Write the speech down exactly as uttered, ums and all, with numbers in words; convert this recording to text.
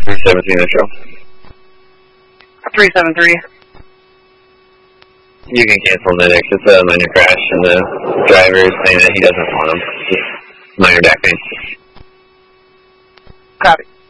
three seven three Metro. three seven three. You can cancel Linux. It's a minor crash, and the driver is saying that he doesn't want them. Just minor back pain. Copy.